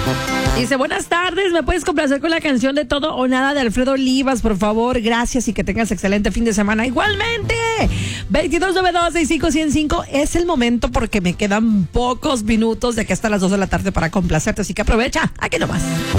Dice, buenas tardes, ¿me puedes complacer con la canción de Todo o Nada de Alfredo Olivas, por favor? Gracias y que tengas excelente fin de semana. Igualmente, 2292-6505 es el momento porque me quedan pocos minutos de que hasta las 2 de la tarde para complacerte, así que aprovecha, aquí nomás.